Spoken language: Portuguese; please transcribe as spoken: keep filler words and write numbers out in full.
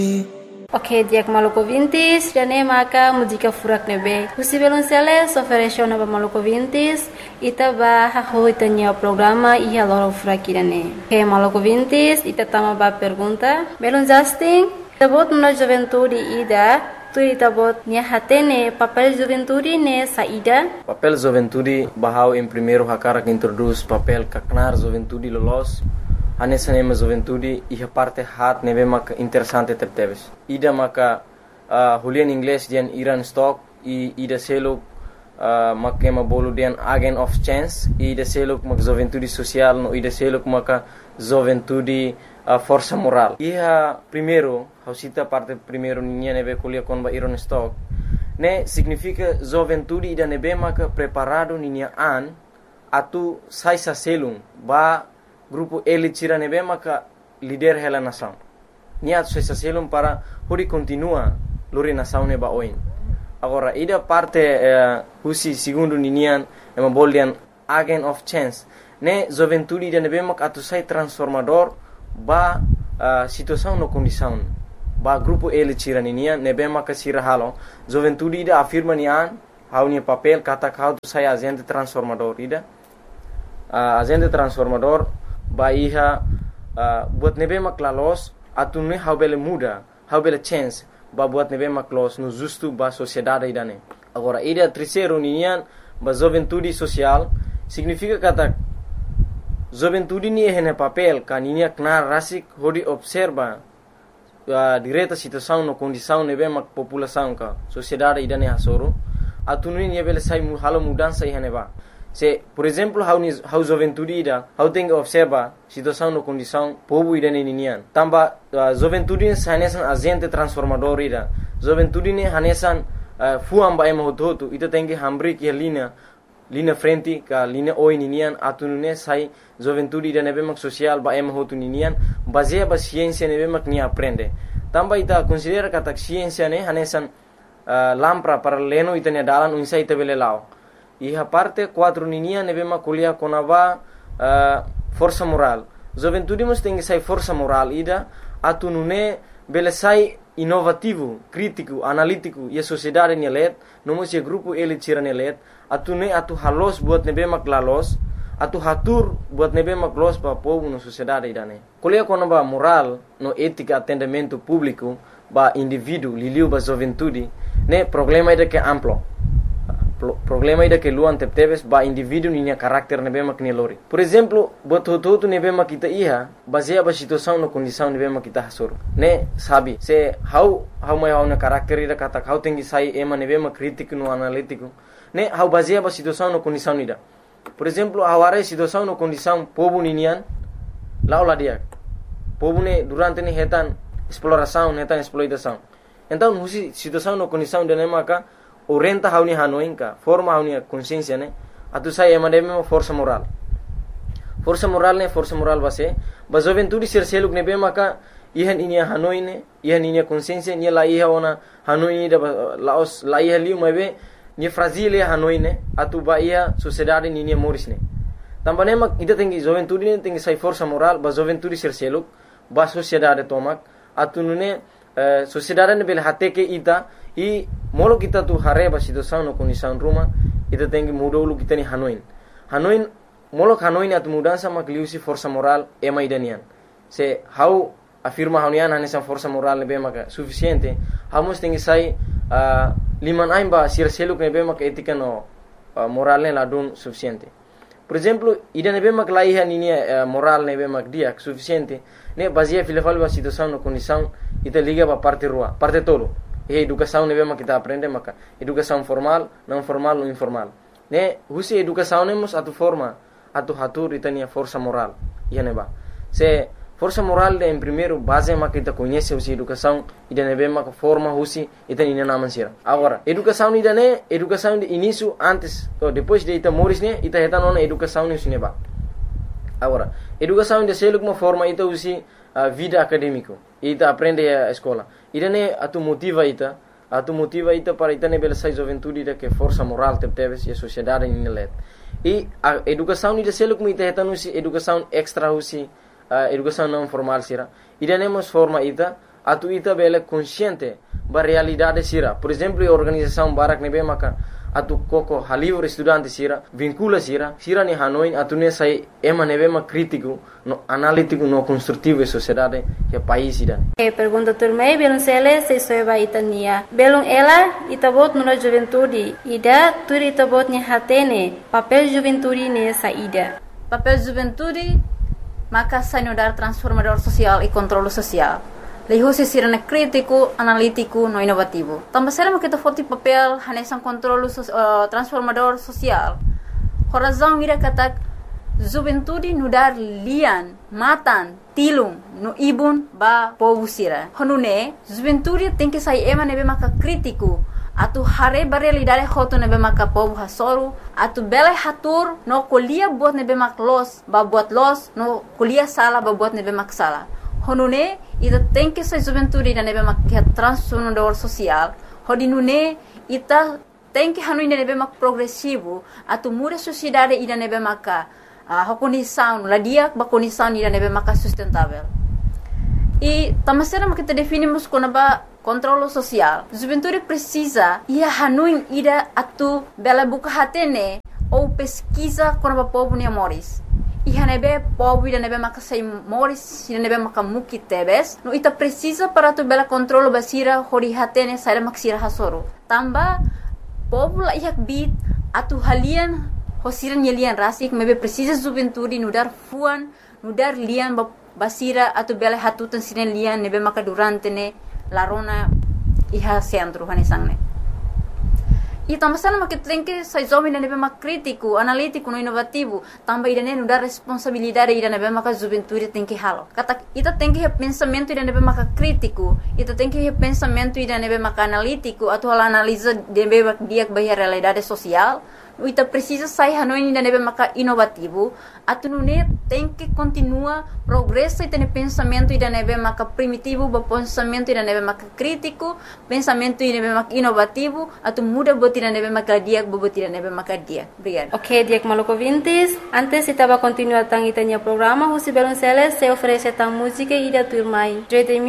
Ok, diak Maluku Vintis, dane maka mujika furak nebe. Husi belum sele, soferesho naba Maluku Vintis, ita ba haho itanya programa iya loro furak dane. Ok, Maluku Vintis, ita tama ba pergunta. Belum Justin, tabot na juventude ida, tu ita bot nia hatene papel juventude ne saída. Papel juventude bahau em primeiro hakara que introduz papel kaknar juventude lolos. Anessa nema juventude e a parte hat neve mak interessante terteves. Ida maka uh, Julian English dian Iran stock e ida seluk uh, mak ema bolu dian agent of chance e ida seluk mak juventude social no ida seluk maka juventude uh, força moral. Iha primeiro, hausita parte primeiro ninha neve kulia kon ba Iran stock. Ne significa juventude ida neve maka preparado ninha an atu sai sa selung ba grupo ele tira nebe maka líder hela nação. Niat sesa selum para hori continua lori nação neba oin. Agora ida parte uh, husi segundo ninian ema boldian agent of chance. Ne juventude ida nebe maka atu sai transformador ba uh, situação no condição. Ba grupo ele tira ninian nebe maka sira halo. Juventude ida afirma nian hau ni papel kata kau tu sai agente transformador ida. Uh, agente transformador ba iha uh, buat nebe maklalos atune how bele muda how bele chance ba buat nebe maklos no justo ba sociedade idane. Agora ida terceiro nian ba juventude social significa kata juventude ni hene papel kaninia knar rasik hodi observa uh, direta situação no condição nebe mak população ka sociedade idane hasoro atune ni bele sai mu halo mudança ihane ba. Se, por exemplo, how ni how juventude ida, how tem observa situação no condição povo ida ninian. Tamba uh, juventude hanesan agente transformador ida. Juventude ne hanesan uh, fuam ba ema hototo ita tem que hambri que linha linha frente ka linha oi ninian atunune sai juventude ida nebe mak social ba ema hotu ninian baseia ba ciência nebe mak ni aprende. Tamba ita considera kata ciência ne hanesan uh, lampra para leno ita ne dalan unsa ita bele lao. E a parte quatro ninia neve maculia conava uh, força moral. Juventude mas tem que sai força moral ida atunune bele sai inovativo, crítico, analítico e a sociedade nelet, não mas e grupo ele tira nelet, atune atu halos buat nebe maklalos, atu hatur buat nebe maklos pa povo na sociedade idane. Colia conava moral no ética atendimento público ba indivíduo liliu ba juventude, ne problema ida que amplo. Problema ida que luan tepteves ba indivíduo ninya karakter nebe mak lori. Por exemplo, bot hotu nebe mak kita iha baseia ba situação no condição nebe mak kita hasor. Ne sabi se how how mai how na karakter ida kata how tengi sai ema nebe mak crítico no analítico. Ne how baseia ba situação no condição ida. Por exemplo, aware situação no condição povo ninian laula dia. Povo ne durante ne hetan exploração, hetan exploitação. Então, husi situação no condição de maka orienta hauni hanoinka forma hauni consciência ne atu sai emade me força moral força moral ne força moral base ba juventude ser seluk ne be maka ihan inia hanoine ihan inia consciência ni la iha ona hanoi da laos la iha liu mebe ni fragile hanoine atu ba ia sociedade ni ni moris ne tambane mak ida tengi juventude ne tengi sai força moral ba juventude ser seluk ba sociedade tomak atu nune uh, sociedade ne bel hate ke ita e molo kita tu hareba situação no condição ruma ita tem que mudar o kita ni hanoin hanoin molo hanoin atu mudança makliusi força moral é mais danian se how afirma hanian hanesa força moral ne bem maka suficiente hamos tem que sai uh, liman aimba sir seluk ne bem maka etika no uh, moral ne ladun suficiente. Por exemplo, ida ne bem maka laiha ni uh, moral ne bem mak dia suficiente ne baseia filafal ba situação no condição ita liga ba parte rua parte tolo. E educação ne bema kita aprende maka educação formal, não formal ou informal. Ne husi educação nemos atu forma atu hatur itania força moral. Ia neba. Se força moral de em primeiro base maka kita conhece husi educação ida ne bema forma husi itania na mansira. Agora, educação ida ne educação de início antes ou depois de ita moris ne ita heta nona educação ne neba. Agora, educação de seluk uma forma ita husi a vida acadêmico. Ita aprende a escola. Ida ne atu motiva ita, atu motiva ita para ita ne bela sai juventude ida que força moral tepteves e a sociedade ni let. E a educação ida selo como ita heta nusi educação extra husi, uh, educação não formal sira. Ida ne mos forma ita atu ita bele consciente ba realidade sira. Por exemplo, a organização Barak nebe maka atu koko halivre estudante sira vincula sira sira ni Hanoi atu ne sai ema nebe ma crítico no analítico no construtivo e sociedade que país ida. E pergunta turmei belum sele se soeba itania belum ela itabot nuna juventude ida turi itabot ni hatene papel juventude ne saída. Papel juventude maka sanudar transformador social e controle social. Leho se sirene crítico, analítico, no inovativo. Também será que foto papel hanesan controle uh, transformador social. Horazão ira kata juventude nudar lian, matan, tilung, no ibun ba povo sira. Honune juventude tem que sair ema nebe maka crítico. Atu hare realidade hoto nebe maka povo hasoru. Atu bele hatur no kolia buat nebe mak los, ba buat los, no kolia sala ba buat nebe mak sala. Honune ita tem que ser juventude ida nebe mak transformador social. Hodinune ita tem que hanu ida nebe mak progressivo. Atu muda sociedade ida nebe maka uh, condição, la dia ba condição ida nebe maka sustentável. E tamasera mak kita definimos como ba controle social. Juventude precisa ia hanu ida atu bela buka hatene ou pesquisa como ba povo ni amores. E hanebe povo ida nebe maka sei moris ida nebe maka muki tebes no ita precisa para tu bela controle basira hori hatene saira maksira hasoro tamba povo la ihak bit atu halian hosiran yelian rasik mebe precisa juventude nudar fuan nudar lian basira atu bela hatutan sinen lian nebe maka durante ne larona iha centro hanesangne. E tamasana maket lenke sai zomi nebe mak crítico, analítico, no inovativo, tamba ida ne dar responsabilidade ida nebe mak juventude tem que halo. Kata ita tem que pensamento ida nebe mak crítico, ita tem que pensamento ida nebe mak analítico, atau analisa nebe mak dia bahia realidade social. Ita precisa sai hanoi ida nebe mak inovativo, atu nune tem que continua progresso ita ne pensamento ida nebe mak primitivo, ba pensamento ida nebe mak crítico, pensamento ida nebe mak inovativo, atu muda bot ida nebe mak dia, bot ida nebe mak dia. Obrigada. Ok, Diak Maluco Vintes. Antes estava continuar tang itanya programa, Husi Belonceles se oferece tang música ida turmai.